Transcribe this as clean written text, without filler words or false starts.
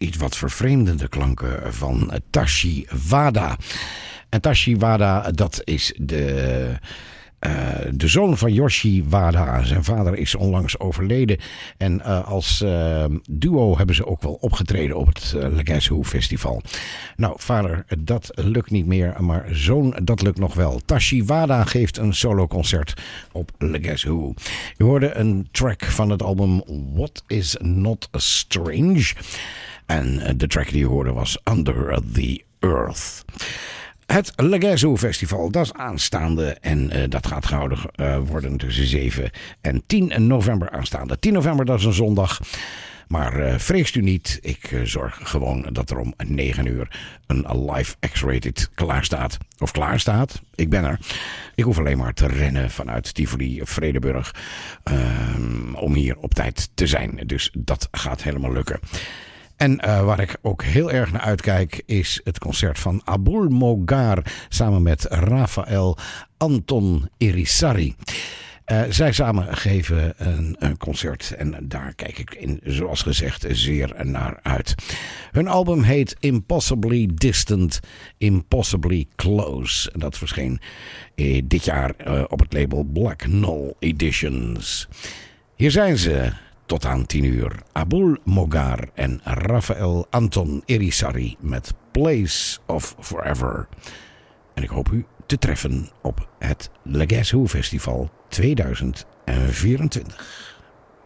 iets wat vervreemdende klanken van Tashi Wada. En Tashi Wada, dat is de zoon van Yoshi Wada. Zijn vader is onlangs overleden. En als duo hebben ze ook wel opgetreden op het Legacy Festival. Nou, vader, dat lukt niet meer. Maar zoon, dat lukt nog wel. Tashi Wada geeft een soloconcert op Legacy. Je hoorde een track van het album What Is Not Strange. En de track die je hoorde was Under the Earth. Het Legacy Festival, dat is aanstaande en dat gaat gehouden worden tussen 7 en 10 november aanstaande. 10 november, dat is een zondag. Maar vreest u niet, ik zorg gewoon dat er om 9 uur een live X-rated klaarstaat. Ik ben er. Ik hoef alleen maar te rennen vanuit Tivoli, Vredenburg, om hier op tijd te zijn. Dus dat gaat helemaal lukken. En waar ik ook heel erg naar uitkijk is het concert van Abul Mogar samen met Rafael Anton Irisari. Zij samen geven een concert en daar kijk ik zoals gezegd zeer naar uit. Hun album heet Impossibly Distant, Impossibly Close. En dat verscheen dit jaar op het label Black Knoll Editions. Hier zijn ze. Tot aan 10 uur. Abul Mogar en Rafael Anton Irisari met Place of Forever. En ik hoop u te treffen op het Legacy Festival 2024.